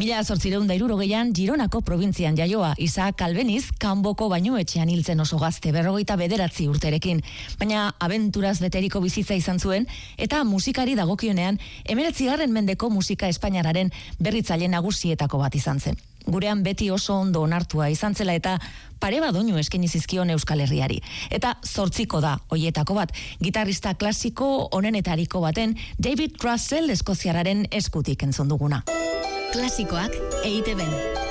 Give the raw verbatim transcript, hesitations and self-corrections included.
Mila zortzireun da hirurogeian Gironako probintzian jaioa, Isaac Albeniz kanboko bainuetxean hiltzen oso gazte, berrogeita bederatzi urterekin. Baina abenturaz beteriko bizitza izan zuen, eta musikari dagokionean, hemeretzigarren mendeko musika espainiararen berritzaile nagusietako bat izan zen. Gurean beti oso ondo onartua izan zela eta pare bat doinu eskaini zizkion Euskal Herriari. Eta zortziko da hoietako bat, gitarrista klasiko onenetariko baten David Russell eskoziarraren eskutik entzun duguna. Klasikoak E I Te Ben.